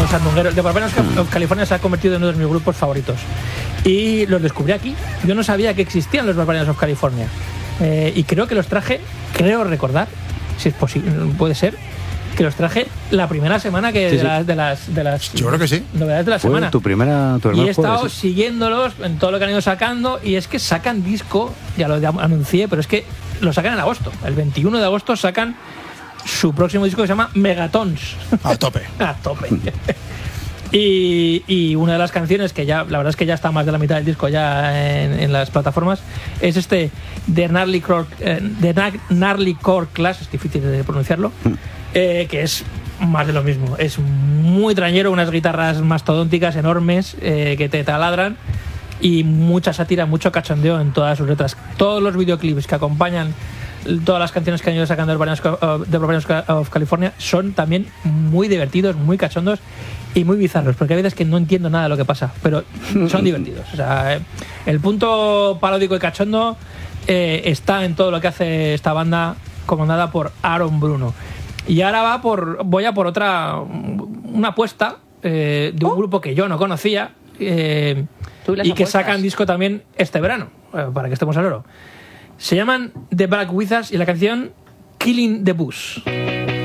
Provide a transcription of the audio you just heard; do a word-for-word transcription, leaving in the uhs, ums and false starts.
los sandungueros. The Barbarians of California se ha convertido en uno de mis grupos favoritos. Y los descubrí aquí. Yo no sabía que existían los Barbarians of California. Eh, y creo que los traje, creo recordar, si es posible, puede ser, que los traje la primera semana que sí, de, sí. Las, de las de las Yo creo que sí. novedades de la Fue semana. tu primera tu y he estado jueves, ¿sí? siguiéndolos en todo lo que han ido sacando, y es que sacan disco, ya lo anuncié, pero es que lo sacan en agosto. El veintiuno de agosto sacan su próximo disco que se llama Megatons. A tope. A tope. Y, y una de las canciones que ya, la verdad es que ya está más de la mitad del disco ya en, en las plataformas, es este The Gnarly Core, eh, The Gnarly Core Class, es difícil de pronunciarlo, eh, que es más de lo mismo. Es muy trañero, unas guitarras mastodónticas enormes eh, que te taladran, y mucha sátira, mucho cachondeo en todas sus letras. Todos los videoclips que acompañan todas las canciones que han ido sacando de Barbarians of California son también muy divertidos, muy cachondos y muy bizarros, porque hay veces que no entiendo nada de lo que pasa, pero son divertidos. O sea, el punto paródico y cachondo eh, está en todo lo que hace esta banda, comandada por Aaron Bruno. Y ahora va por voy a por otra una apuesta eh, de un oh. grupo que yo no conocía eh, y que sacan disco también este verano, eh, para que estemos al oro. Se llaman The Black Wizards y la canción Killing the Bus.